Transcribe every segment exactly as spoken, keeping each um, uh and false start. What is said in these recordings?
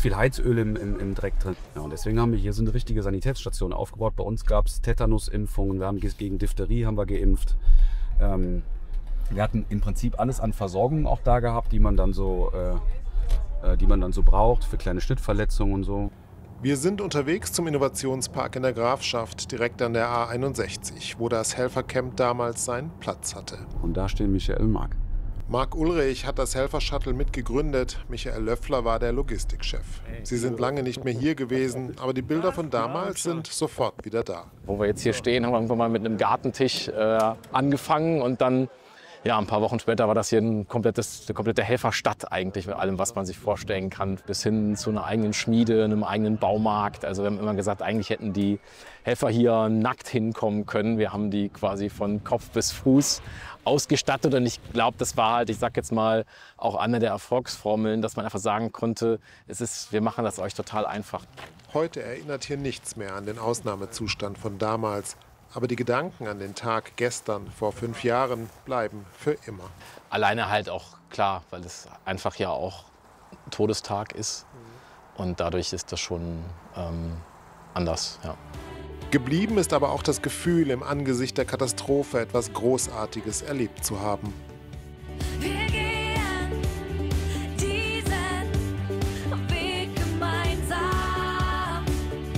viel Heizöl im, im, im Dreck drin. Ja, und deswegen haben wir hier so eine richtige Sanitätsstation aufgebaut. Bei uns gab es Tetanusimpfungen, wir haben gegen Diphtherie haben wir geimpft. Ähm, wir hatten im Prinzip alles an Versorgung auch da gehabt, die man dann so, äh, äh, die man dann so braucht für kleine Schnittverletzungen und so. Wir sind unterwegs zum Innovationspark in der Grafschaft, direkt an der A einundsechzig, wo das Helfercamp damals seinen Platz hatte. Und da stehen Michael und Marc. Marc Ulrich hat das Helfer-Shuttle mitgegründet, Michael Löffler war der Logistikchef. Sie sind lange nicht mehr hier gewesen, aber die Bilder von damals sind sofort wieder da. Wo wir jetzt hier stehen, haben wir irgendwann mal mit einem Gartentisch äh, angefangen und dann, ja, ein paar Wochen später war das hier ein komplettes, eine komplette Helferstadt eigentlich mit allem, was man sich vorstellen kann, bis hin zu einer eigenen Schmiede, einem eigenen Baumarkt. Also wir haben immer gesagt, eigentlich hätten die Helfer hier nackt hinkommen können. Wir haben die quasi von Kopf bis Fuß ausgestattet und ich glaube, das war halt, ich sag jetzt mal, auch eine der Erfolgsformeln, dass man einfach sagen konnte, es ist, wir machen das euch total einfach. Heute erinnert hier nichts mehr an den Ausnahmezustand von damals. Aber die Gedanken an den Tag gestern, vor fünf Jahren, bleiben für immer. Alleine halt auch klar, weil es einfach ja auch Todestag ist. Und dadurch ist das schon ähm, anders, ja. Geblieben ist aber auch das Gefühl, im Angesicht der Katastrophe etwas Großartiges erlebt zu haben. Wir gehen diesen Weg gemeinsam.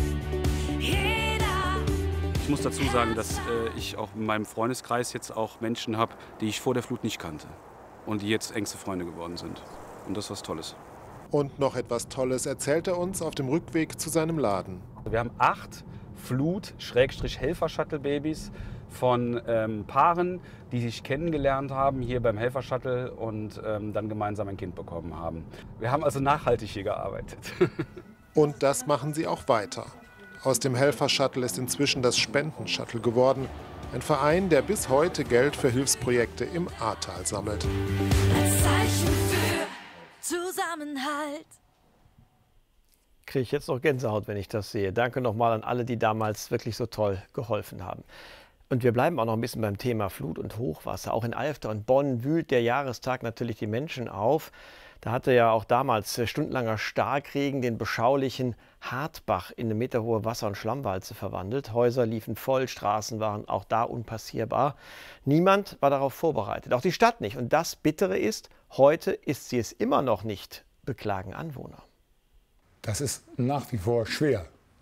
Jeder. Ich muss dazu sagen, dass äh, ich auch in meinem Freundeskreis jetzt auch Menschen habe, die ich vor der Flut nicht kannte und die jetzt engste Freunde geworden sind. Und das ist was Tolles. Und noch etwas Tolles erzählt er uns auf dem Rückweg zu seinem Laden. Wir haben acht Flut-Helfer-Shuttle-Babys von ähm, Paaren, die sich kennengelernt haben hier beim Helfer-Shuttle und ähm, dann gemeinsam ein Kind bekommen haben. Wir haben also nachhaltig hier gearbeitet. Und das machen sie auch weiter. Aus dem Helfer-Shuttle ist inzwischen das Spenden-Shuttle geworden. Ein Verein, der bis heute Geld für Hilfsprojekte im Ahrtal sammelt. Als Zeichen für Zusammenhalt. Kriege ich jetzt noch Gänsehaut, wenn ich das sehe. Danke nochmal an alle, die damals wirklich so toll geholfen haben. Und wir bleiben auch noch ein bisschen beim Thema Flut und Hochwasser. Auch in Alfter und Bonn wühlt der Jahrestag natürlich die Menschen auf. Da hatte ja auch damals stundenlanger Starkregen den beschaulichen Hartbach in eine meterhohe Wasser- und Schlammwalze verwandelt. Häuser liefen voll, Straßen waren auch da unpassierbar. Niemand war darauf vorbereitet, auch die Stadt nicht. Und das Bittere ist, heute ist sie es immer noch nicht, beklagen Anwohner. Das ist nach wie vor schwer.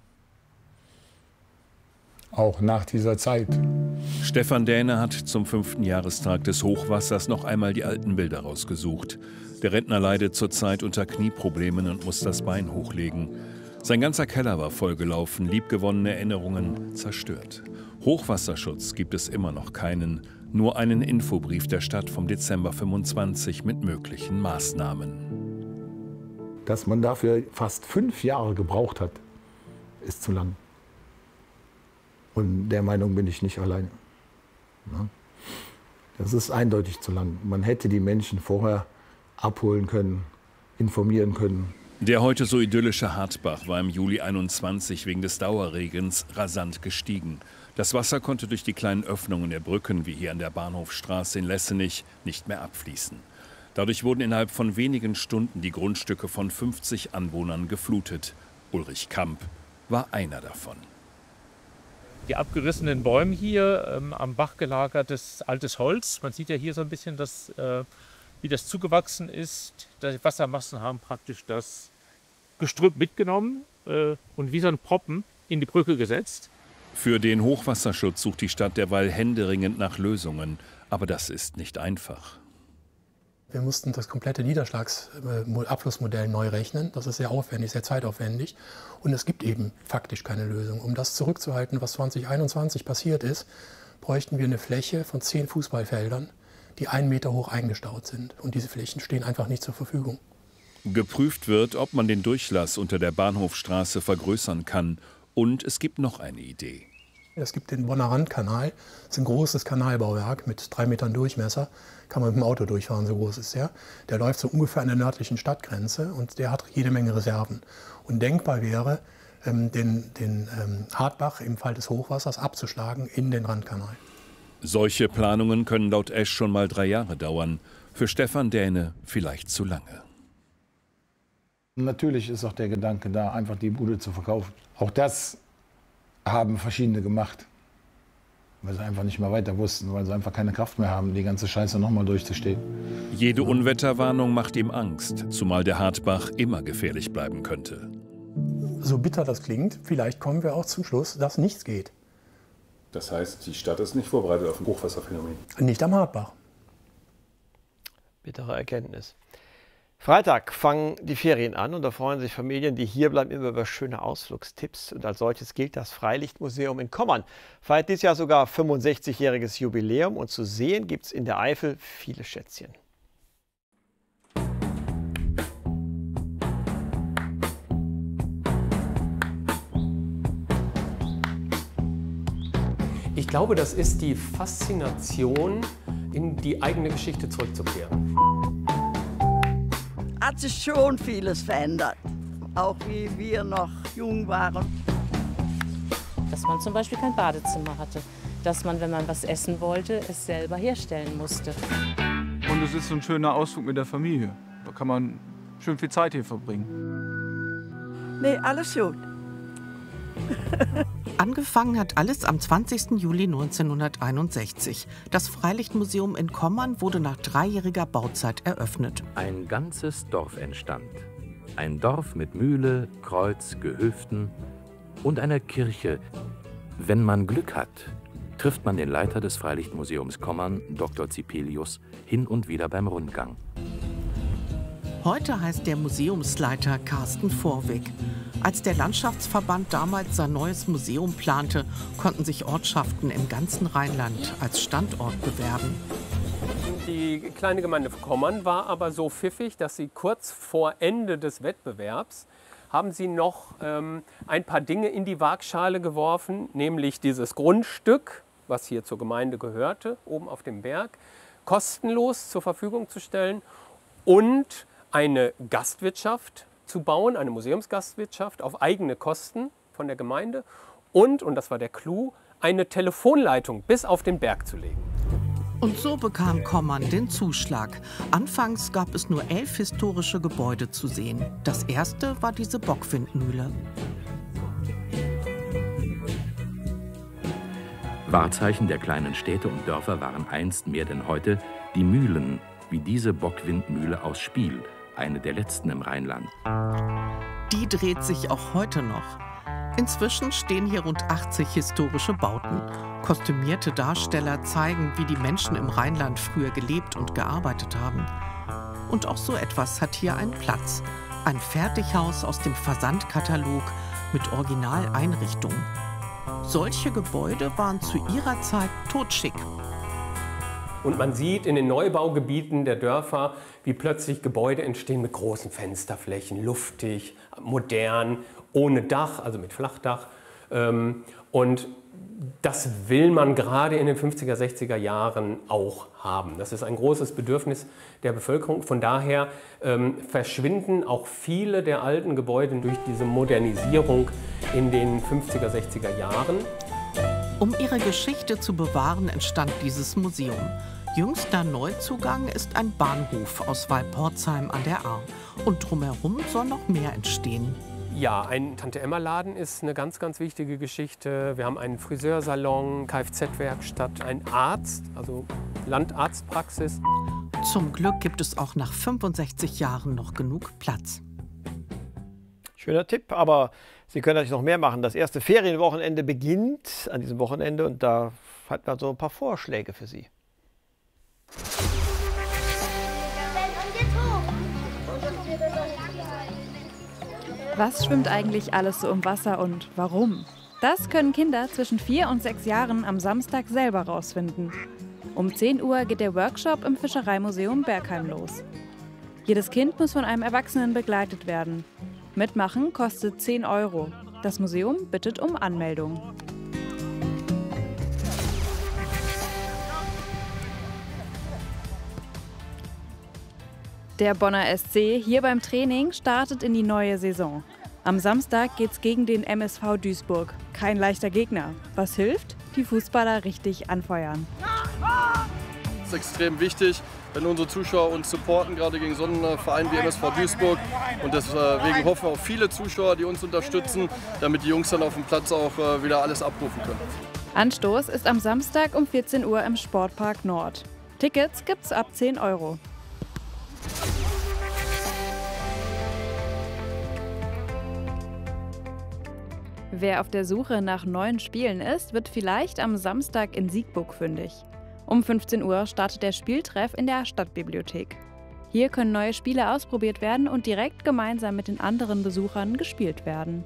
Auch nach dieser Zeit. Stefan Dähne hat zum fünften Jahrestag des Hochwassers noch einmal die alten Bilder rausgesucht. Der Rentner leidet zurzeit unter Knieproblemen und muss das Bein hochlegen. Sein ganzer Keller war vollgelaufen, liebgewonnene Erinnerungen zerstört. Hochwasserschutz gibt es immer noch keinen, nur einen Infobrief der Stadt vom Dezember fünfundzwanzig mit möglichen Maßnahmen. Dass man dafür fast fünf Jahre gebraucht hat, ist zu lang. Und der Meinung bin ich nicht alleine. Das ist eindeutig zu lang. Man hätte die Menschen vorher abholen können, informieren können. Der heute so idyllische Hartbach war im Juli einundzwanzig wegen des Dauerregens rasant gestiegen. Das Wasser konnte durch die kleinen Öffnungen der Brücken, wie hier an der Bahnhofstraße in Lessenich, nicht mehr abfließen. Dadurch wurden innerhalb von wenigen Stunden die Grundstücke von fünfzig Anwohnern geflutet. Ulrich Kamp war einer davon. Die abgerissenen Bäume hier, ähm, am Bach gelagertes altes Holz. Man sieht ja hier so ein bisschen, dass, äh, wie das zugewachsen ist. Die Wassermassen haben praktisch das Gestrüpp mitgenommen äh, und wie so ein Proppen in die Brücke gesetzt. Für den Hochwasserschutz sucht die Stadt derweil händeringend nach Lösungen. Aber das ist nicht einfach. Wir mussten das komplette Niederschlagsabflussmodell neu rechnen. Das ist sehr aufwendig, sehr zeitaufwendig. Und es gibt eben faktisch keine Lösung. Um das zurückzuhalten, was zwanzig einundzwanzig passiert ist, bräuchten wir eine Fläche von zehn Fußballfeldern, die einen Meter hoch eingestaut sind. Und diese Flächen stehen einfach nicht zur Verfügung. Geprüft wird, ob man den Durchlass unter der Bahnhofstraße vergrößern kann. Und es gibt noch eine Idee. Es gibt den Bonner Randkanal. Das ist ein großes Kanalbauwerk mit drei Metern Durchmesser. Kann man mit dem Auto durchfahren, so groß ist der. Der läuft so ungefähr an der nördlichen Stadtgrenze und der hat jede Menge Reserven. Und denkbar wäre, ähm, den, den ähm, Hartbach im Fall des Hochwassers abzuschlagen in den Randkanal. Solche Planungen können laut Esch schon mal drei Jahre dauern. Für Stefan Dähne vielleicht zu lange. Natürlich ist auch der Gedanke da, einfach die Bude zu verkaufen. Auch das haben verschiedene gemacht, weil sie einfach nicht mehr weiter wussten, weil sie einfach keine Kraft mehr haben, die ganze Scheiße nochmal durchzustehen. Jede Unwetterwarnung macht ihm Angst, zumal der Hartbach immer gefährlich bleiben könnte. So bitter das klingt, vielleicht kommen wir auch zum Schluss, dass nichts geht. Das heißt, die Stadt ist nicht vorbereitet auf ein Hochwasserphänomen? Nicht am Hartbach. Bittere Erkenntnis. Freitag fangen die Ferien an und da freuen sich Familien, die hier bleiben, immer über schöne Ausflugstipps. Und als solches gilt das Freilichtmuseum in Kommern. Feiert dieses Jahr sogar fünfundsechzigjähriges Jubiläum und zu sehen gibt es in der Eifel viele Schätzchen. Ich glaube, das ist die Faszination, in die eigene Geschichte zurückzukehren. Hat sich schon vieles verändert, auch wie wir noch jung waren. Dass man zum Beispiel kein Badezimmer hatte, dass man, wenn man was essen wollte, es selber herstellen musste. Und es ist so ein schöner Ausflug mit der Familie. Da kann man schön viel Zeit hier verbringen. Nee, alles gut. Angefangen hat alles am zwanzigsten Juli neunzehnhunderteinundsechzig. Das Freilichtmuseum in Kommern wurde nach dreijähriger Bauzeit eröffnet. Ein ganzes Dorf entstand. Ein Dorf mit Mühle, Kreuz, Gehöften und einer Kirche. Wenn man Glück hat, trifft man den Leiter des Freilichtmuseums Kommern, Doktor Zipelius, hin und wieder beim Rundgang. Heute heißt der Museumsleiter Carsten Vorwig. Als der Landschaftsverband damals sein neues Museum plante, konnten sich Ortschaften im ganzen Rheinland als Standort bewerben. Die kleine Gemeinde Kommern war aber so pfiffig, dass sie kurz vor Ende des Wettbewerbs haben sie noch ähm, ein paar Dinge in die Waagschale geworfen, nämlich dieses Grundstück, was hier zur Gemeinde gehörte, oben auf dem Berg, kostenlos zur Verfügung zu stellen und eine Gastwirtschaft zu bauen, eine Museumsgastwirtschaft auf eigene Kosten von der Gemeinde und, und das war der Clou, eine Telefonleitung bis auf den Berg zu legen. Und so bekam Kommern den Zuschlag. Anfangs gab es nur elf historische Gebäude zu sehen. Das erste war diese Bockwindmühle. Wahrzeichen der kleinen Städte und Dörfer waren einst mehr denn heute die Mühlen, wie diese Bockwindmühle aus Spiel, eine der letzten im Rheinland. Die dreht sich auch heute noch. Inzwischen stehen hier rund achtzig historische Bauten. Kostümierte Darsteller zeigen, wie die Menschen im Rheinland früher gelebt und gearbeitet haben. Und auch so etwas hat hier einen Platz. Ein Fertighaus aus dem Versandkatalog mit Originaleinrichtungen. Solche Gebäude waren zu ihrer Zeit totschick. Und man sieht in den Neubaugebieten der Dörfer, wie plötzlich Gebäude entstehen mit großen Fensterflächen, luftig, modern, ohne Dach, also mit Flachdach. Und das will man gerade in den fünfziger, sechziger Jahren auch haben. Das ist ein großes Bedürfnis der Bevölkerung. Von daher ähm, verschwinden auch viele der alten Gebäude durch diese Modernisierung in den fünfziger, sechziger Jahren. Um ihre Geschichte zu bewahren, entstand dieses Museum. Jüngster Neuzugang ist ein Bahnhof aus Walporzheim an der Ahr. Und drumherum soll noch mehr entstehen. Ja, ein Tante-Emma-Laden ist eine ganz, ganz wichtige Geschichte. Wir haben einen Friseursalon, Kfz-Werkstatt, einen Arzt, also Landarztpraxis. Zum Glück gibt es auch nach fünfundsechzig Jahren noch genug Platz. Schöner Tipp, aber Sie können natürlich noch mehr machen. Das erste Ferienwochenende beginnt an diesem Wochenende und da hat man so ein paar Vorschläge für Sie. Was schwimmt eigentlich alles so im Wasser und warum? Das können Kinder zwischen vier und sechs Jahren am Samstag selber rausfinden. Um zehn Uhr geht der Workshop im Fischereimuseum Bergheim los. Jedes Kind muss von einem Erwachsenen begleitet werden. Mitmachen kostet zehn Euro. Das Museum bittet um Anmeldung. Der Bonner S C hier beim Training startet in die neue Saison. Am Samstag geht's gegen den M S V Duisburg. Kein leichter Gegner. Was hilft? Die Fußballer richtig anfeuern. Es ist extrem wichtig, wenn unsere Zuschauer uns supporten, gerade gegen so einen Verein wie M S V Duisburg. Und deswegen hoffen wir auf viele Zuschauer, die uns unterstützen, damit die Jungs dann auf dem Platz auch wieder alles abrufen können. Anstoß ist am Samstag um vierzehn Uhr im Sportpark Nord. Tickets gibt's ab zehn Euro. Wer auf der Suche nach neuen Spielen ist, wird vielleicht am Samstag in Siegburg fündig. Um fünfzehn Uhr startet der Spieltreff in der Stadtbibliothek. Hier können neue Spiele ausprobiert werden und direkt gemeinsam mit den anderen Besuchern gespielt werden.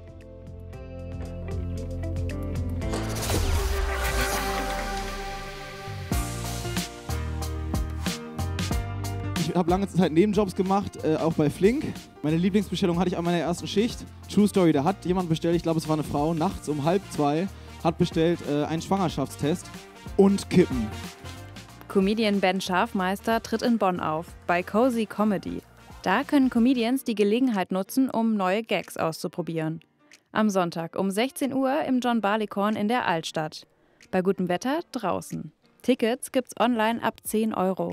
Ich habe lange Zeit Nebenjobs gemacht, äh, auch bei Flink. Meine Lieblingsbestellung hatte ich an meiner ersten Schicht. True Story, da hat jemand bestellt, ich glaube es war eine Frau, nachts um halb zwei, hat bestellt äh, einen Schwangerschaftstest und Kippen. Comedian Ben Schafmeister tritt in Bonn auf, bei Cozy Comedy. Da können Comedians die Gelegenheit nutzen, um neue Gags auszuprobieren. Am Sonntag um sechzehn Uhr im John Barleycorn in der Altstadt. Bei gutem Wetter draußen. Tickets gibt's online ab zehn Euro.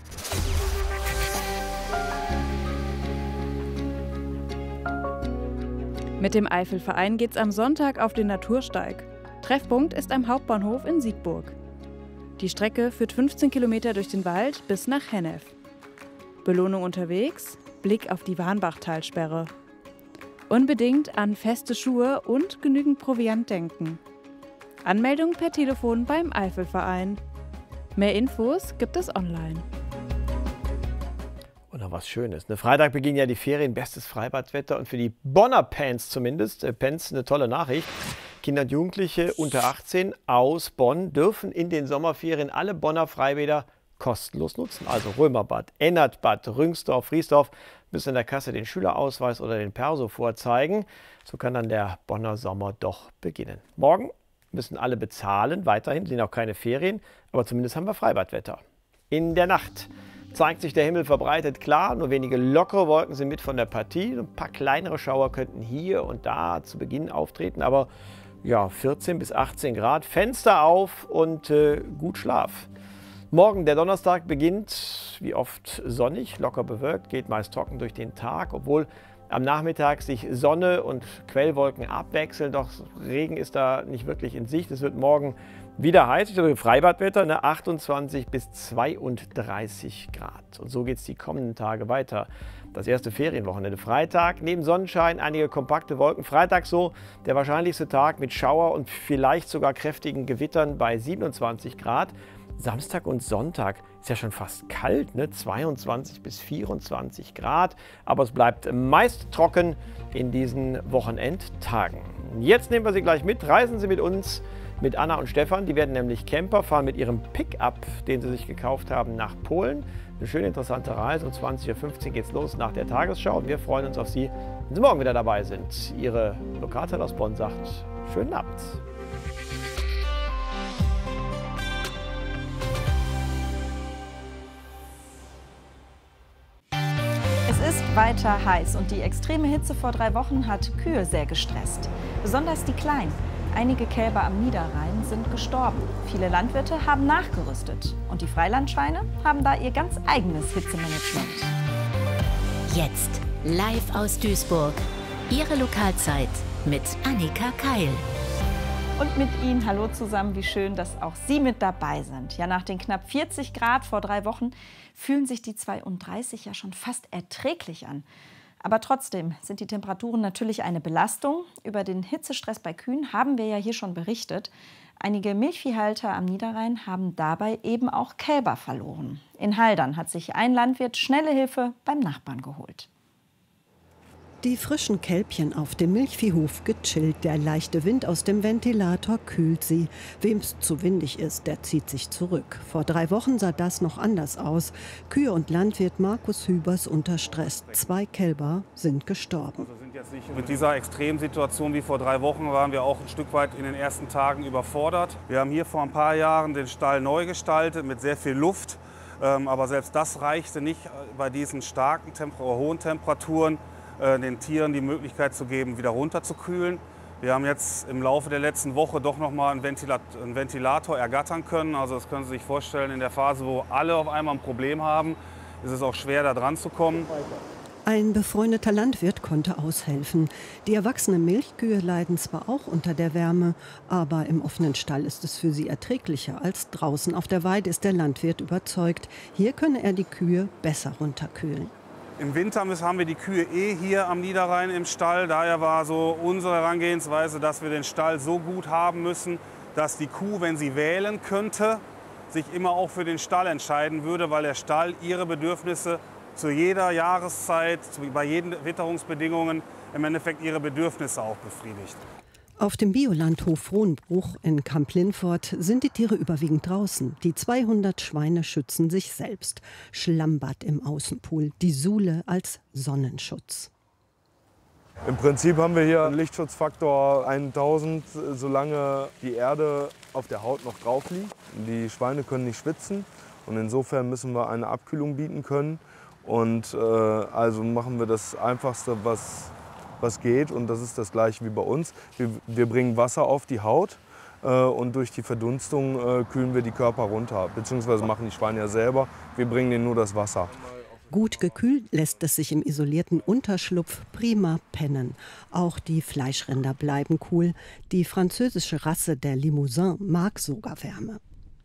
Mit dem Eifelverein geht's am Sonntag auf den Natursteig. Treffpunkt ist am Hauptbahnhof in Siegburg. Die Strecke führt fünfzehn Kilometer durch den Wald bis nach Hennef. Belohnung unterwegs, Blick auf die Warnbachtalsperre. Unbedingt an feste Schuhe und genügend Proviant denken. Anmeldung per Telefon beim Eifelverein. Mehr Infos gibt es online. Und noch was Schönes. Ne? Freitag beginnen ja die Ferien, bestes Freibadwetter und für die Bonner Pens zumindest, äh, Pens eine tolle Nachricht. Kinder und Jugendliche unter achtzehn aus Bonn dürfen in den Sommerferien alle Bonner Freibäder kostenlos nutzen. Also Römerbad, Ennertbad, Rüngsdorf, Friesdorf müssen in der Kasse den Schülerausweis oder den Perso vorzeigen. So kann dann der Bonner Sommer doch beginnen. Morgen müssen alle bezahlen, weiterhin sind auch keine Ferien, aber zumindest haben wir Freibadwetter. In der Nacht zeigt sich der Himmel verbreitet klar, nur wenige lockere Wolken sind mit von der Partie. Ein paar kleinere Schauer könnten hier und da zu Beginn auftreten, aber ja, vierzehn bis achtzehn Grad, Fenster auf und äh, gut Schlaf. Morgen, der Donnerstag, beginnt wie oft sonnig, locker bewölkt, geht meist trocken durch den Tag, obwohl am Nachmittag sich Sonne und Quellwolken abwechseln, doch Regen ist da nicht wirklich in Sicht. Es wird morgen wieder heiß, ich glaube Freibadwetter, ne, achtundzwanzig bis zweiunddreißig Grad. Und so geht es die kommenden Tage weiter. Das erste Ferienwochenende Freitag, neben Sonnenschein einige kompakte Wolken. Freitag so der wahrscheinlichste Tag mit Schauer und vielleicht sogar kräftigen Gewittern bei siebenundzwanzig Grad. Samstag und Sonntag ist ja schon fast kalt, ne? zweiundzwanzig bis vierundzwanzig Grad. Aber es bleibt meist trocken in diesen Wochenendtagen. Jetzt nehmen wir Sie gleich mit, reisen Sie mit uns, mit Anna und Stefan. Die werden nämlich Camper, fahren mit ihrem Pickup, den sie sich gekauft haben, nach Polen. Eine schöne, interessante Reise. Um zwanzig Uhr fünfzehn geht es los nach der Tagesschau. Und wir freuen uns auf Sie, wenn Sie morgen wieder dabei sind. Ihre Lokalzeit aus Bonn sagt, schönen Abend. Es ist weiter heiß und die extreme Hitze vor drei Wochen hat Kühe sehr gestresst. Besonders die Kleinen. Einige Kälber am Niederrhein sind gestorben. Viele Landwirte haben nachgerüstet. Und die Freilandschweine haben da ihr ganz eigenes Hitzemanagement. Jetzt live aus Duisburg. Ihre Lokalzeit mit Annika Keil. Und mit Ihnen hallo zusammen, wie schön, dass auch Sie mit dabei sind. Ja, nach den knapp vierzig Grad vor drei Wochen fühlen sich die zweiunddreißig ja schon fast erträglich an. Aber trotzdem sind die Temperaturen natürlich eine Belastung. Über den Hitzestress bei Kühen haben wir ja hier schon berichtet. Einige Milchviehhalter am Niederrhein haben dabei eben auch Kälber verloren. In Haldern hat sich ein Landwirt schnelle Hilfe beim Nachbarn geholt. Die frischen Kälbchen auf dem Milchviehhof gechillt. Der leichte Wind aus dem Ventilator kühlt sie. Wem's zu windig ist, der zieht sich zurück. Vor drei Wochen sah das noch anders aus. Kühe und Landwirt Markus Hübers unter Stress. Zwei Kälber sind gestorben. Also sind jetzt nicht mit dieser Extremsituation wie vor drei Wochen waren wir auch ein Stück weit in den ersten Tagen überfordert. Wir haben hier vor ein paar Jahren den Stall neu gestaltet mit sehr viel Luft. Aber selbst das reichte nicht bei diesen starken, hohen Temperaturen, den Tieren die Möglichkeit zu geben, wieder runterzukühlen. Wir haben jetzt im Laufe der letzten Woche doch noch mal einen, Ventilat einen Ventilator ergattern können. Also das können Sie sich vorstellen, in der Phase, wo alle auf einmal ein Problem haben, ist es auch schwer, da dran zu kommen. Ein befreundeter Landwirt konnte aushelfen. Die erwachsenen Milchkühe leiden zwar auch unter der Wärme, aber im offenen Stall ist es für sie erträglicher als draußen. Auf der Weide ist der Landwirt überzeugt, hier könne er die Kühe besser runterkühlen. Im Winter haben wir die Kühe eh hier am Niederrhein im Stall. Daher war so unsere Herangehensweise, dass wir den Stall so gut haben müssen, dass die Kuh, wenn sie wählen könnte, sich immer auch für den Stall entscheiden würde, weil der Stall ihre Bedürfnisse zu jeder Jahreszeit, bei jeden Witterungsbedingungen im Endeffekt ihre Bedürfnisse auch befriedigt. Auf dem Biolandhof Frohnbruch in Kamp-Lintfort sind die Tiere überwiegend draußen. Die zweihundert Schweine schützen sich selbst. Schlammbad im Außenpool, die Sule als Sonnenschutz. Im Prinzip haben wir hier einen Lichtschutzfaktor tausend, solange die Erde auf der Haut noch drauf liegt. Die Schweine können nicht schwitzen und insofern müssen wir eine Abkühlung bieten können. Und äh, also machen wir das Einfachste, was was geht, und das ist das Gleiche wie bei uns. Wir, wir bringen Wasser auf die Haut äh, und durch die Verdunstung äh, kühlen wir die Körper runter, beziehungsweise machen die Schweine ja selber. Wir bringen denen nur das Wasser. Gut gekühlt lässt es sich im isolierten Unterschlupf prima pennen. Auch die Fleischrinder bleiben cool. Die französische Rasse der Limousin mag sogar Wärme.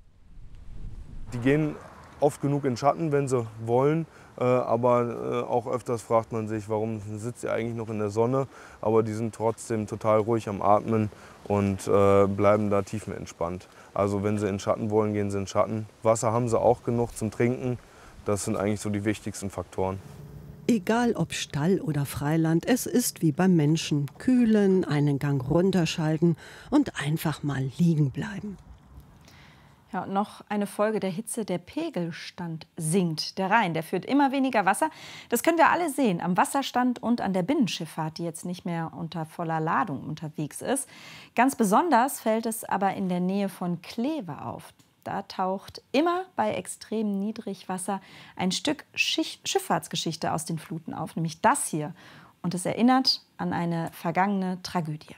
Die gehen oft genug in Schatten, wenn sie wollen. Äh, aber äh, auch öfters fragt man sich, warum sitzt ihr eigentlich noch in der Sonne? Aber die sind trotzdem total ruhig am Atmen und äh, bleiben da tiefenentspannt. Also wenn sie in Schatten wollen, gehen sie in Schatten. Wasser haben sie auch genug zum Trinken. Das sind eigentlich so die wichtigsten Faktoren. Egal ob Stall oder Freiland, es ist wie beim Menschen. Kühlen, einen Gang runterschalten und einfach mal liegen bleiben. Ja, und noch eine Folge der Hitze, der Pegelstand sinkt. Der Rhein, der führt immer weniger Wasser. Das können wir alle sehen am Wasserstand und an der Binnenschifffahrt, die jetzt nicht mehr unter voller Ladung unterwegs ist. Ganz besonders fällt es aber in der Nähe von Kleve auf. Da taucht immer bei extremem Niedrigwasser ein Stück Schicht- Schifffahrtsgeschichte aus den Fluten auf, nämlich das hier. Und es erinnert an eine vergangene Tragödie.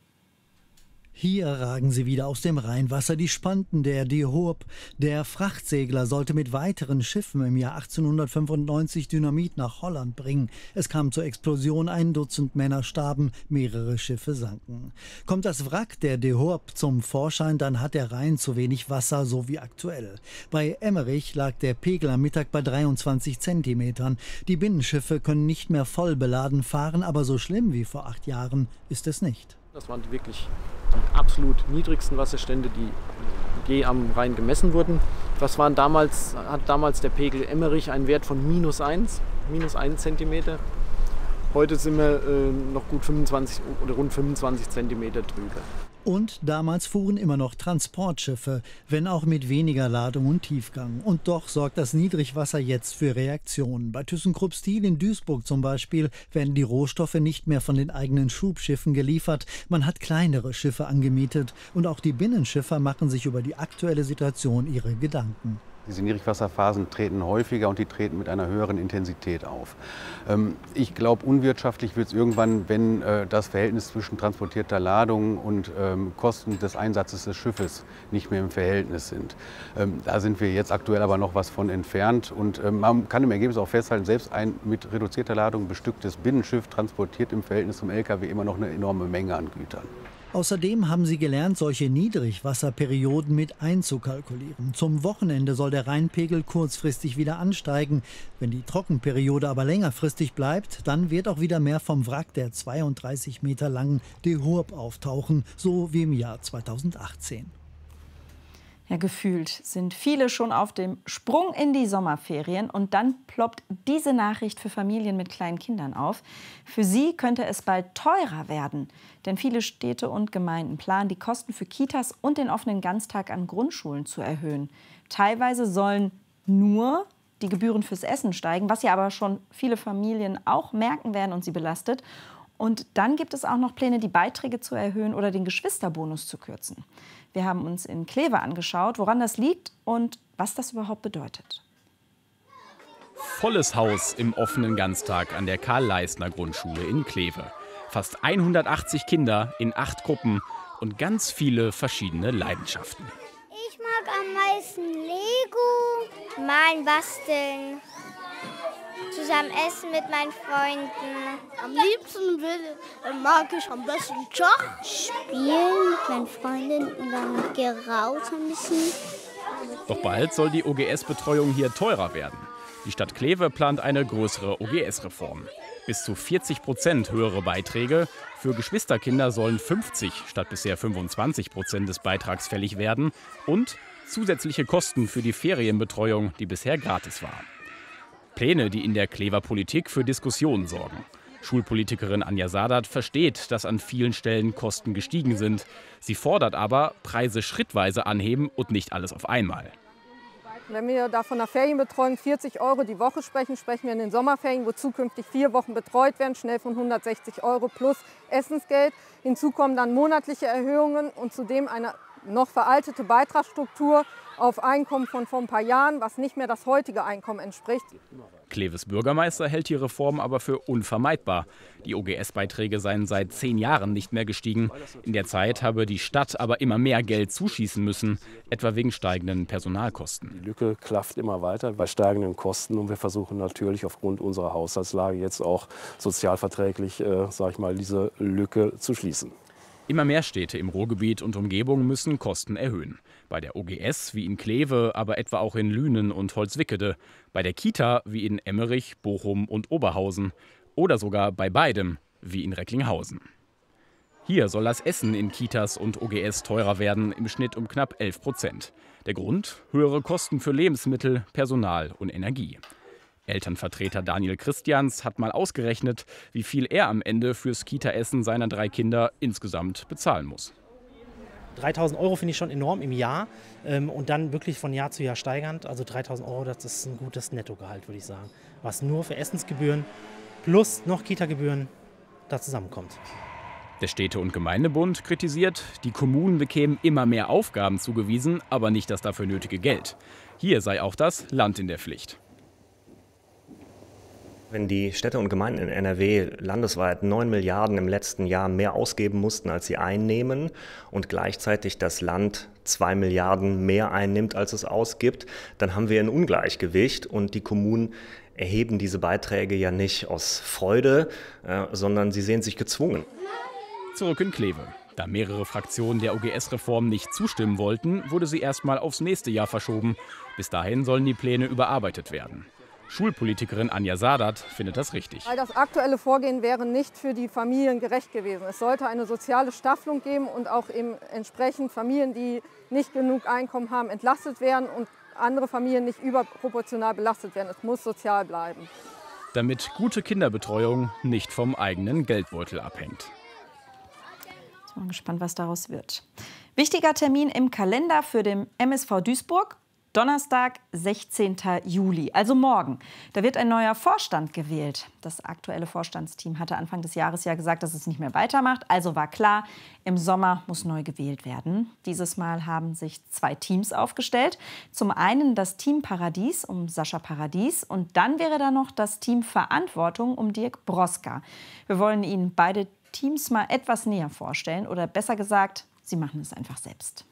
Hier ragen sie wieder aus dem Rheinwasser, die Spanten der De Hoop. Der Frachtsegler sollte mit weiteren Schiffen im Jahr achtzehnhundertfünfundneunzig Dynamit nach Holland bringen. Es kam zur Explosion, ein Dutzend Männer starben, mehrere Schiffe sanken. Kommt das Wrack der De Hoop zum Vorschein, dann hat der Rhein zu wenig Wasser, so wie aktuell. Bei Emmerich lag der Pegel am Mittag bei dreiundzwanzig Zentimetern. Die Binnenschiffe können nicht mehr voll beladen fahren, aber so schlimm wie vor acht Jahren ist es nicht. Das waren wirklich die absolut niedrigsten Wasserstände, die je am Rhein gemessen wurden. Das waren damals, hat damals der Pegel Emmerich einen Wert von minus eins, minus ein Zentimeter. Heute sind wir äh, noch gut fünfundzwanzig oder rund fünfundzwanzig Zentimeter drüber. Und damals fuhren immer noch Transportschiffe, wenn auch mit weniger Ladung und Tiefgang. Und doch sorgt das Niedrigwasser jetzt für Reaktionen. Bei ThyssenKrupp Steel in Duisburg zum Beispiel werden die Rohstoffe nicht mehr von den eigenen Schubschiffen geliefert. Man hat kleinere Schiffe angemietet. Und auch die Binnenschiffer machen sich über die aktuelle Situation ihre Gedanken. Diese Niedrigwasserphasen treten häufiger und die treten mit einer höheren Intensität auf. Ich glaube, unwirtschaftlich wird es irgendwann, wenn das Verhältnis zwischen transportierter Ladung und Kosten des Einsatzes des Schiffes nicht mehr im Verhältnis sind. Da sind wir jetzt aktuell aber noch was von entfernt. Und man kann im Ergebnis auch festhalten, selbst ein mit reduzierter Ladung bestücktes Binnenschiff transportiert im Verhältnis zum L K W immer noch eine enorme Menge an Gütern. Außerdem haben sie gelernt, solche Niedrigwasserperioden mit einzukalkulieren. Zum Wochenende soll der Rheinpegel kurzfristig wieder ansteigen. Wenn die Trockenperiode aber längerfristig bleibt, dann wird auch wieder mehr vom Wrack der zweiunddreißig Meter langen De Hoop auftauchen, so wie im Jahr zweitausendachtzehn. Ja, gefühlt sind viele schon auf dem Sprung in die Sommerferien und dann ploppt diese Nachricht für Familien mit kleinen Kindern auf. Für sie könnte es bald teurer werden, denn viele Städte und Gemeinden planen, die Kosten für Kitas und den offenen Ganztag an Grundschulen zu erhöhen. Teilweise sollen nur die Gebühren fürs Essen steigen, was ja aber schon viele Familien auch merken werden und sie belastet. Und dann gibt es auch noch Pläne, die Beiträge zu erhöhen oder den Geschwisterbonus zu kürzen. Wir haben uns in Kleve angeschaut, woran das liegt und was das überhaupt bedeutet. Volles Haus im offenen Ganztag an der Karl-Leistner-Grundschule in Kleve. Fast hundertachtzig Kinder in acht Gruppen und ganz viele verschiedene Leidenschaften. Ich mag am meisten Lego, malen, basteln, zusammen essen mit meinen Freunden. Am liebsten will, mag ich am besten Schach spielen mit meinen Freunden und dann gehe raus ein bisschen. Doch bald soll die O G S-Betreuung hier teurer werden. Die Stadt Kleve plant eine größere O G S-Reform. Bis zu vierzig Prozent höhere Beiträge. Für Geschwisterkinder sollen fünfzig statt bisher fünfundzwanzig Prozent des Beitrags fällig werden. Und zusätzliche Kosten für die Ferienbetreuung, die bisher gratis war. Pläne, die in der Klever Politik für Diskussionen sorgen. Schulpolitikerin Anja Sadat versteht, dass an vielen Stellen Kosten gestiegen sind. Sie fordert aber, Preise schrittweise anheben und nicht alles auf einmal. Wenn wir da von der Ferienbetreuung vierzig Euro die Woche sprechen, sprechen wir in den Sommerferien, wo zukünftig vier Wochen betreut werden, schnell von hundertsechzig Euro plus Essensgeld. Hinzu kommen dann monatliche Erhöhungen und zudem eine noch veraltete Beitragsstruktur auf Einkommen von vor ein paar Jahren, was nicht mehr das heutige Einkommen entspricht. Kleves Bürgermeister hält die Reform aber für unvermeidbar. Die O G S-Beiträge seien seit zehn Jahren nicht mehr gestiegen. In der Zeit habe die Stadt aber immer mehr Geld zuschießen müssen, etwa wegen steigenden Personalkosten. Die Lücke klafft immer weiter bei steigenden Kosten und wir versuchen natürlich aufgrund unserer Haushaltslage jetzt auch sozialverträglich, äh, sag ich mal, diese Lücke zu schließen. Immer mehr Städte im Ruhrgebiet und Umgebung müssen Kosten erhöhen. Bei der O G S wie in Kleve, aber etwa auch in Lünen und Holzwickede. Bei der Kita wie in Emmerich, Bochum und Oberhausen. Oder sogar bei beidem wie in Recklinghausen. Hier soll das Essen in Kitas und O G S teurer werden, im Schnitt um knapp elf Prozent. Der Grund? Höhere Kosten für Lebensmittel, Personal und Energie. Elternvertreter Daniel Christians hat mal ausgerechnet, wie viel er am Ende fürs Kita-Essen seiner drei Kinder insgesamt bezahlen muss. dreitausend Euro finde ich schon enorm im Jahr ähm, und dann wirklich von Jahr zu Jahr steigernd. Also dreitausend Euro, das ist ein gutes Nettogehalt, würde ich sagen. Was nur für Essensgebühren plus noch Kita-Gebühren da zusammenkommt. Der Städte- und Gemeindebund kritisiert, die Kommunen bekämen immer mehr Aufgaben zugewiesen, aber nicht das dafür nötige Geld. Hier sei auch das Land in der Pflicht. Wenn die Städte und Gemeinden in N R W landesweit neun Milliarden im letzten Jahr mehr ausgeben mussten, als sie einnehmen und gleichzeitig das Land zwei Milliarden mehr einnimmt, als es ausgibt, dann haben wir ein Ungleichgewicht und die Kommunen erheben diese Beiträge ja nicht aus Freude, äh, sondern sie sehen sich gezwungen. Zurück in Kleve. Da mehrere Fraktionen der O G S-Reform nicht zustimmen wollten, wurde sie erstmal aufs nächste Jahr verschoben. Bis dahin sollen die Pläne überarbeitet werden. Schulpolitikerin Anja Sadat findet das richtig. Weil das aktuelle Vorgehen wäre nicht für die Familien gerecht gewesen. Es sollte eine soziale Staffelung geben und auch eben entsprechend Familien, die nicht genug Einkommen haben, entlastet werden und andere Familien nicht überproportional belastet werden. Es muss sozial bleiben. Damit gute Kinderbetreuung nicht vom eigenen Geldbeutel abhängt. Ich bin gespannt, was daraus wird. Wichtiger Termin im Kalender für den M S V Duisburg. Donnerstag, sechzehnten Juli, also morgen. Da wird ein neuer Vorstand gewählt. Das aktuelle Vorstandsteam hatte Anfang des Jahres ja gesagt, dass es nicht mehr weitermacht. Also war klar, im Sommer muss neu gewählt werden. Dieses Mal haben sich zwei Teams aufgestellt. Zum einen das Team Paradies um Sascha Paradies und dann wäre da noch das Team Verantwortung um Dirk Broska. Wir wollen Ihnen beide Teams mal etwas näher vorstellen oder besser gesagt, sie machen es einfach selbst.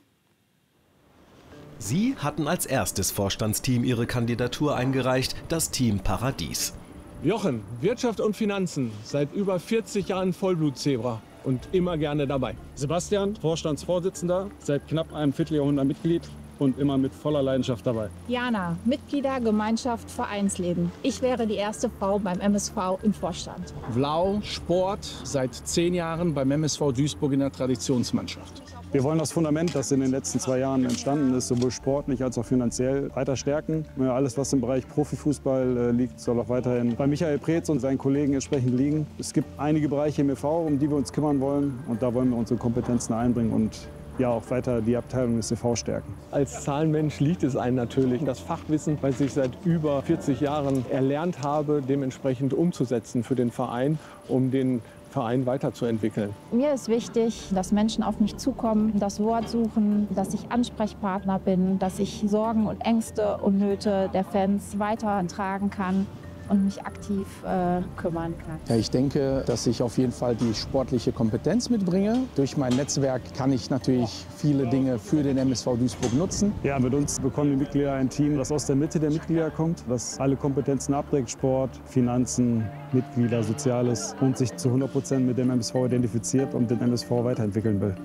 Sie hatten als erstes Vorstandsteam ihre Kandidatur eingereicht, das Team Paradies. Jochen, Wirtschaft und Finanzen, seit über vierzig Jahren Vollblutzebra und immer gerne dabei. Sebastian, Vorstandsvorsitzender, seit knapp einem Vierteljahrhundert Mitglied und immer mit voller Leidenschaft dabei. Jana, Mitglieder, Gemeinschaft, Vereinsleben. Ich wäre die erste Frau beim M S V im Vorstand. Blau, Sport, seit zehn Jahren beim M S V Duisburg in der Traditionsmannschaft. Wir wollen das Fundament, das in den letzten zwei Jahren entstanden ist, sowohl sportlich als auch finanziell weiter stärken. Alles, was im Bereich Profifußball liegt, soll auch weiterhin bei Michael Preetz und seinen Kollegen entsprechend liegen. Es gibt einige Bereiche im E V, um die wir uns kümmern wollen. Und da wollen wir unsere Kompetenzen einbringen und ja auch weiter die Abteilung des E V stärken. Als Zahlenmensch liegt es einem natürlich, das Fachwissen, was ich seit über vierzig Jahren erlernt habe, dementsprechend umzusetzen für den Verein, um den Verein weiterzuentwickeln. Mir ist wichtig, dass Menschen auf mich zukommen, das Wort suchen, dass ich Ansprechpartner bin, dass ich Sorgen und Ängste und Nöte der Fans weitertragen kann. und mich aktiv äh, kümmern kann. Ja, ich denke, dass ich auf jeden Fall die sportliche Kompetenz mitbringe. Durch mein Netzwerk kann ich natürlich viele Dinge für den M S V Duisburg nutzen. Ja, mit uns bekommen die Mitglieder ein Team, das aus der Mitte der Mitglieder kommt, das alle Kompetenzen abdeckt, Sport, Finanzen, Mitglieder, Soziales und sich zu hundert Prozent mit dem M S V identifiziert und den M S V weiterentwickeln will.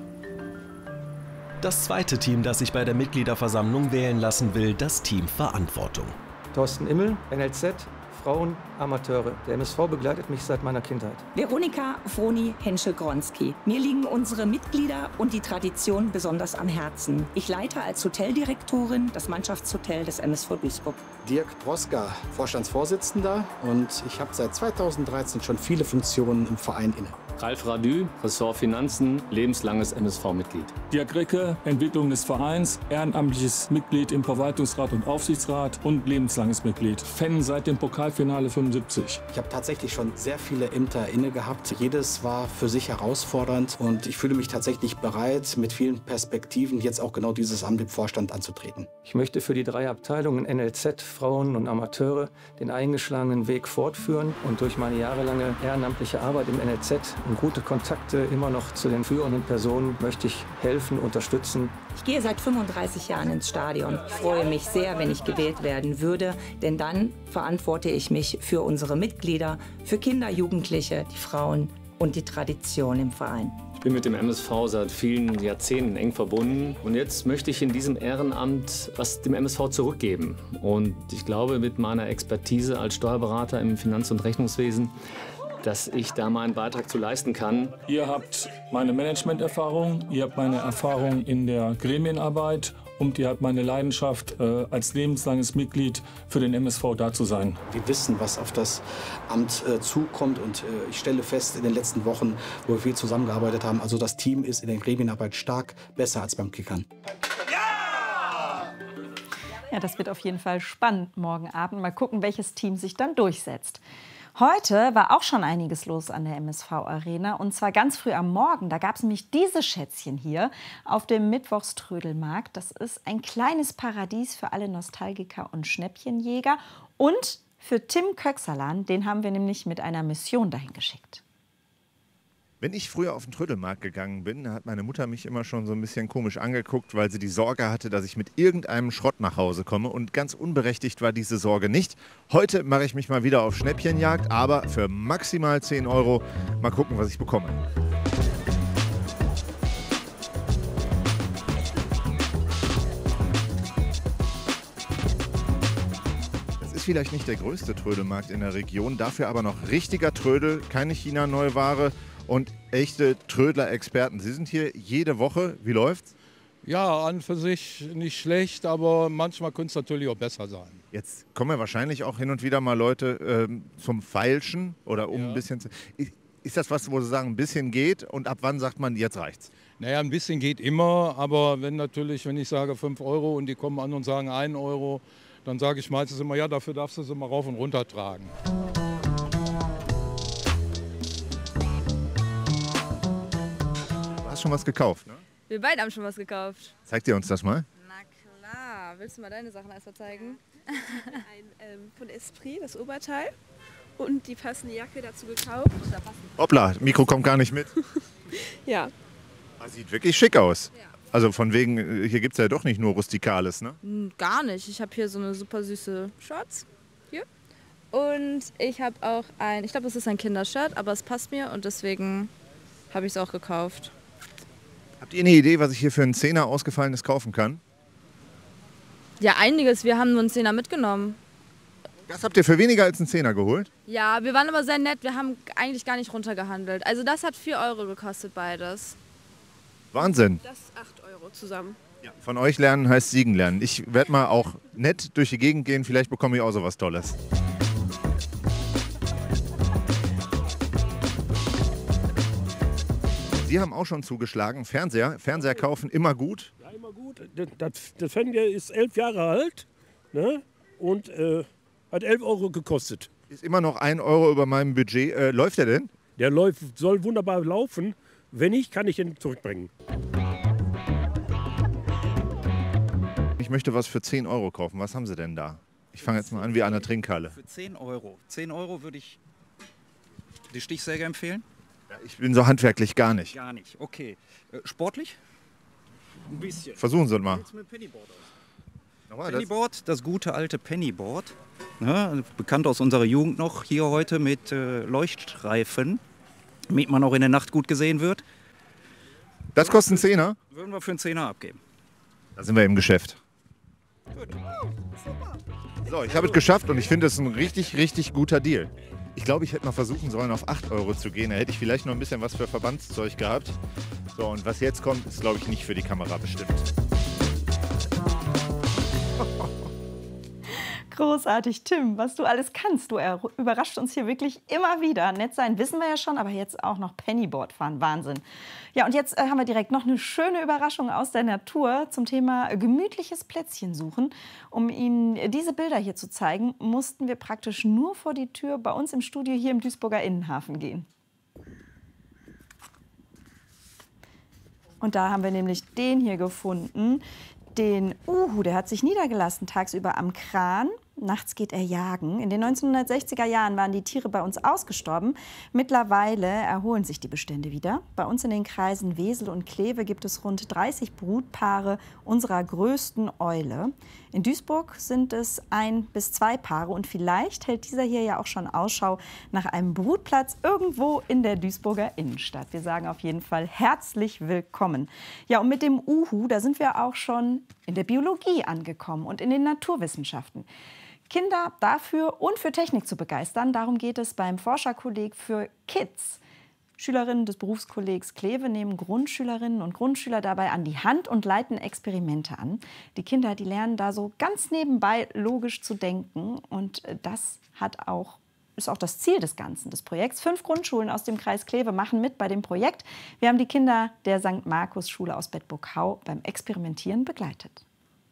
Das zweite Team, das sich bei der Mitgliederversammlung wählen lassen will, das Team Verantwortung. Thorsten Immel, N L Z, Frauen, Amateure. Der M S V begleitet mich seit meiner Kindheit. Veronika Froni Henschel-Gronski. Mir liegen unsere Mitglieder und die Tradition besonders am Herzen. Ich leite als Hoteldirektorin das Mannschaftshotel des M S V Duisburg. Dirk Broska, Vorstandsvorsitzender, und ich habe seit zweitausenddreizehn schon viele Funktionen im Verein inne. Ralf Radü, Ressort Finanzen, lebenslanges M S V-Mitglied. Dirk Recke, Entwicklung des Vereins, ehrenamtliches Mitglied im Verwaltungsrat und Aufsichtsrat und lebenslanges Mitglied. Fan seit dem Pokalfinale fünfundsiebzig. Ich habe tatsächlich schon sehr viele Ämter inne gehabt. Jedes war für sich herausfordernd und ich fühle mich tatsächlich bereit, mit vielen Perspektiven jetzt auch genau dieses Amt im Vorstand anzutreten. Ich möchte für die drei Abteilungen N L Z, Frauen und Amateure den eingeschlagenen Weg fortführen und durch meine jahrelange ehrenamtliche Arbeit im N L Z und gute Kontakte immer noch zu den führenden Personen möchte ich helfen, unterstützen. Ich gehe seit fünfunddreißig Jahren ins Stadion. Ich freue mich sehr, wenn ich gewählt werden würde, denn dann verantworte ich mich für unsere Mitglieder, für Kinder, Jugendliche, die Frauen und die Tradition im Verein. Ich bin mit dem M S V seit vielen Jahrzehnten eng verbunden und jetzt möchte ich in diesem Ehrenamt was dem M S V zurückgeben. Und ich glaube, mit meiner Expertise als Steuerberater im Finanz- und Rechnungswesen, dass ich da meinen Beitrag zu leisten kann. Ihr habt meine Managementerfahrung, ihr habt meine Erfahrung in der Gremienarbeit und ihr habt meine Leidenschaft, äh, als lebenslanges Mitglied für den M S V da zu sein. Wir wissen, was auf das Amt äh, zukommt und äh, ich stelle fest, in den letzten Wochen, wo wir viel zusammengearbeitet haben, also das Team ist in der Gremienarbeit stark besser als beim Kickern. Ja, das wird auf jeden Fall spannend morgen Abend. Mal gucken, welches Team sich dann durchsetzt. Heute war auch schon einiges los an der M S V-Arena und zwar ganz früh am Morgen. Da gab es nämlich diese Schätzchen hier auf dem Mittwochströdelmarkt. Das ist ein kleines Paradies für alle Nostalgiker und Schnäppchenjäger und für Tim Köxerlan. Den haben wir nämlich mit einer Mission dahin geschickt. Wenn ich früher auf den Trödelmarkt gegangen bin, hat meine Mutter mich immer schon so ein bisschen komisch angeguckt, weil sie die Sorge hatte, dass ich mit irgendeinem Schrott nach Hause komme. Und ganz unberechtigt war diese Sorge nicht. Heute mache ich mich mal wieder auf Schnäppchenjagd, aber für maximal zehn Euro. Mal gucken, was ich bekomme. Ist vielleicht nicht der größte Trödelmarkt in der Region, dafür aber noch richtiger Trödel, keine China-Neuware und echte Trödler-Experten. Sie sind hier jede Woche. Wie läuft's? Ja, an für sich nicht schlecht, aber manchmal könnte es natürlich auch besser sein. Jetzt kommen ja wahrscheinlich auch hin und wieder mal Leute ähm, zum Feilschen oder um ja. ein bisschen zu... Ist das was, wo Sie sagen, ein bisschen geht und ab wann sagt man, jetzt reicht's? Naja, ein bisschen geht immer, aber wenn natürlich, wenn ich sage fünf Euro und die kommen an und sagen einen Euro, dann sage ich meistens immer, ja, dafür darfst du sie mal rauf und runter tragen. Du hast schon was gekauft, ne? Wir beide haben schon was gekauft. Zeig dir uns das mal. Na klar. Willst du mal deine Sachen erstmal zeigen? Ein ähm, von Esprit, das Oberteil. Und die passende Jacke dazu gekauft. Hoppla, Mikro kommt gar nicht mit. Ja. Sieht wirklich schick aus. Ja. Also von wegen, hier gibt es ja doch nicht nur Rustikales, ne? Gar nicht. Ich habe hier so eine super süße Shorts. Hier. Und ich habe auch ein, ich glaube, das ist ein Kindershirt, aber es passt mir und deswegen habe ich es auch gekauft. Habt ihr eine Idee, was ich hier für einen Zehner ausgefallenes kaufen kann? Ja, einiges. Wir haben nur einen Zehner mitgenommen. Das habt ihr für weniger als einen Zehner geholt? Ja, wir waren aber sehr nett. Wir haben eigentlich gar nicht runtergehandelt. Also das hat vier Euro gekostet, beides. Wahnsinn. Das acht Euro zusammen. Ja. Von euch lernen heißt siegen lernen. Ich werde mal auch nett durch die Gegend gehen. Vielleicht bekomme ich auch so was Tolles. Sie haben auch schon zugeschlagen. Fernseher. Fernseher kaufen immer gut. Ja, immer gut. Das, das, das Fernseher ist elf Jahre alt, ne? Und äh, hat elf Euro gekostet. Ist immer noch ein Euro über meinem Budget. Äh, läuft der denn? Der läuft, soll wunderbar laufen. Wenn nicht, kann ich ihn zurückbringen. Ich möchte was für zehn Euro kaufen. Was haben Sie denn da? Ich fange jetzt mal an wie an der Trinkhalle. Für zehn Euro. zehn Euro würde ich die Stichsäge empfehlen? Ja, ich bin so handwerklich gar nicht. Gar nicht, okay. Äh, sportlich? Ein bisschen. Versuchen Sie mal. Mit Pennyboard aus. Nochmal, Pennyboard, das, das gute alte Pennyboard. Ja, bekannt aus unserer Jugend noch. Hier heute mit äh, Leuchtstreifen, damit man auch in der Nacht gut gesehen wird. Das kostet einen Zehner? Würden wir für einen Zehner abgeben. Da sind wir im Geschäft. So, ich habe es geschafft und ich finde es ein richtig, richtig guter Deal. Ich glaube, ich hätte mal versuchen sollen, auf acht Euro zu gehen. Da hätte ich vielleicht noch ein bisschen was für Verbandszeug gehabt. So, und was jetzt kommt, ist, glaube ich, nicht für die Kamera bestimmt. Großartig, Tim, was du alles kannst. Du überrascht uns hier wirklich immer wieder. Nett sein wissen wir ja schon, aber jetzt auch noch Pennyboard fahren. Wahnsinn. Ja, und jetzt äh, haben wir direkt noch eine schöne Überraschung aus der Natur zum Thema gemütliches Plätzchen suchen. Um Ihnen diese Bilder hier zu zeigen, mussten wir praktisch nur vor die Tür bei uns im Studio hier im Duisburger Innenhafen gehen. Und da haben wir nämlich den hier gefunden. Den Uhu, der hat sich niedergelassen tagsüber am Kran. Nachts geht er jagen. In den neunzehnhundertsechziger Jahren waren die Tiere bei uns ausgestorben. Mittlerweile erholen sich die Bestände wieder. Bei uns in den Kreisen Wesel und Kleve gibt es rund dreißig Brutpaare unserer größten Eule. In Duisburg sind es ein bis zwei Paare und vielleicht hält dieser hier ja auch schon Ausschau nach einem Brutplatz irgendwo in der Duisburger Innenstadt. Wir sagen auf jeden Fall herzlich willkommen. Ja, und mit dem Uhu, da sind wir auch schon in der Biologie angekommen und in den Naturwissenschaften. Kinder dafür und für Technik zu begeistern, darum geht es beim Forscherkolleg für Kids. Schülerinnen des Berufskollegs Kleve nehmen Grundschülerinnen und Grundschüler dabei an die Hand und leiten Experimente an. Die Kinder, die lernen da so ganz nebenbei logisch zu denken und das hat auch, ist auch das Ziel des Ganzen, des Projekts. Fünf Grundschulen aus dem Kreis Kleve machen mit bei dem Projekt. Wir haben die Kinder der Sankt Markus Schule aus Bedburg-Hau beim Experimentieren begleitet.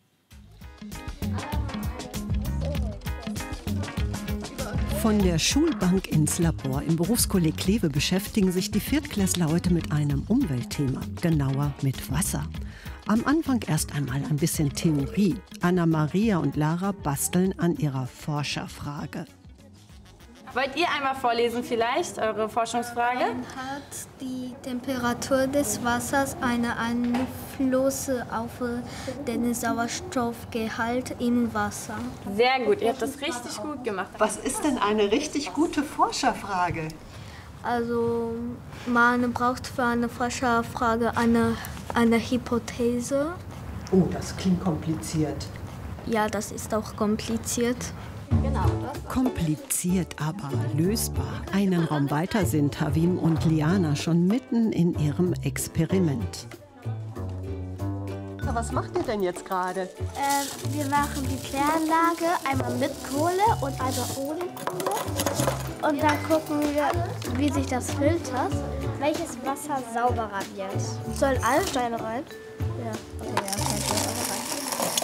Von der Schulbank ins Labor im Berufskolleg Kleve beschäftigen sich die Viertklässler heute mit einem Umweltthema, genauer mit Wasser. Am Anfang erst einmal ein bisschen Theorie. Anna-Maria und Lara basteln an ihrer Forscherfrage. Wollt ihr einmal vorlesen vielleicht, eure Forschungsfrage? Hat die Temperatur des Wassers einen Einfluss auf den Sauerstoffgehalt im Wasser? Sehr gut, ihr habt das richtig gut gemacht. Was ist denn eine richtig gute Forscherfrage? Also man braucht für eine Forscherfrage eine, eine Hypothese. Oh, das klingt kompliziert. Ja, das ist auch kompliziert. Genau. Kompliziert, aber lösbar. Einen Raum weiter sind Havim und Liana schon mitten in ihrem Experiment. Was macht ihr denn jetzt gerade? Äh, wir machen die Kläranlage einmal mit Kohle und einmal ohne Kohle. Und dann gucken wir, wie sich das filtert, welches Wasser sauberer wird. Sollen alle Steine rein? Ja, okay, ja, kein Stein rein.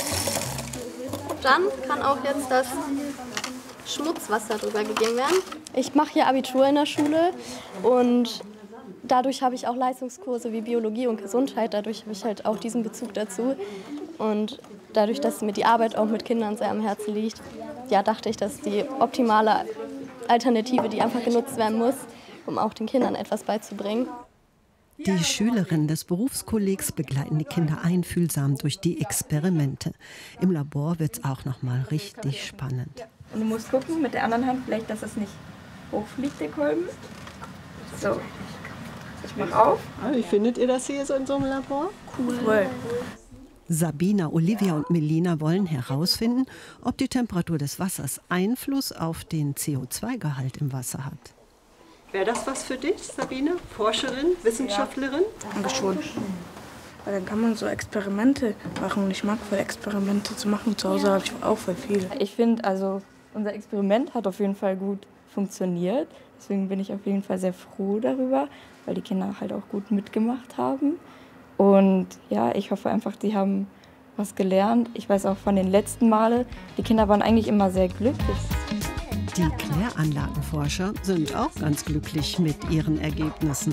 Dann kann auch jetzt das Schmutzwasser drüber gegeben werden. Ich mache hier Abitur in der Schule und dadurch habe ich auch Leistungskurse wie Biologie und Gesundheit. Dadurch habe ich halt auch diesen Bezug dazu. Und dadurch, dass mir die Arbeit auch mit Kindern sehr am Herzen liegt, ja, dachte ich, dass die optimale Alternative, die einfach genutzt werden muss, um auch den Kindern etwas beizubringen. Die Schülerinnen des Berufskollegs begleiten die Kinder einfühlsam durch die Experimente. Im Labor wird es auch noch mal richtig spannend. Und du musst gucken mit der anderen Hand, vielleicht, dass es nicht hochfliegt, der Kolben. So, ich mach auf. Wie findet ihr das hier so in so einem Labor? Cool. Sabina, Olivia und Melina wollen herausfinden, ob die Temperatur des Wassers Einfluss auf den C O zwei Gehalt im Wasser hat. Wäre das was für dich, Sabine? Forscherin, Wissenschaftlerin? Ja, danke schon. Weil dann kann man so Experimente machen und ich mag voll Experimente zu machen. Zu Hause habe ich auch voll viel. Ich finde, also unser Experiment hat auf jeden Fall gut funktioniert. Deswegen bin ich auf jeden Fall sehr froh darüber, weil die Kinder halt auch gut mitgemacht haben. Und ja, ich hoffe einfach, die haben was gelernt. Ich weiß auch von den letzten Male, die Kinder waren eigentlich immer sehr glücklich. Die Kläranlagenforscher sind auch ganz glücklich mit ihren Ergebnissen.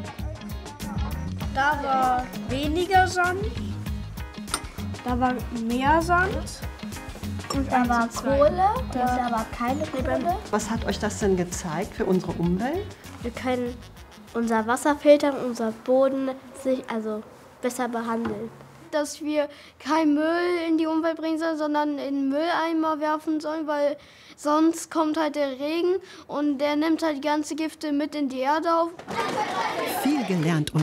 Da war weniger Sand, da war mehr Sand Und da war Kohle, und da war keine Kohle. Was hat euch das denn gezeigt für unsere Umwelt? Wir können unser Wasser filtern, unser Boden sich also besser behandeln. Dass wir kein Müll in die Umwelt bringen sollen, sondern in den Mülleimer werfen sollen, weil sonst kommt halt der Regen und der nimmt halt die ganze Gifte mit in die Erde auf. Viel gelernt und